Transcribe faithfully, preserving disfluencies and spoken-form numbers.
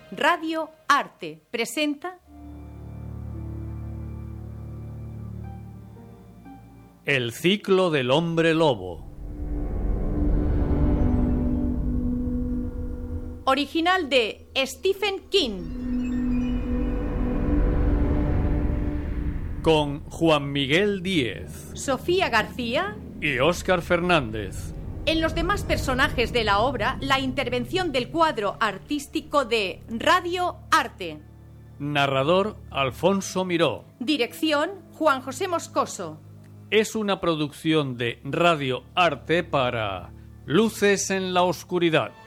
Radio Arte presenta El ciclo del hombre lobo. Original de Stephen King. Con Juan Miguel Díez, Sofía García y Óscar Fernández. En los demás personajes de la obra, la intervención del cuadro artístico de Radio Arte. Narrador Alfonso Miró. Dirección Juan José Moscoso. Es una producción de Radio Arte para Luces en la Oscuridad.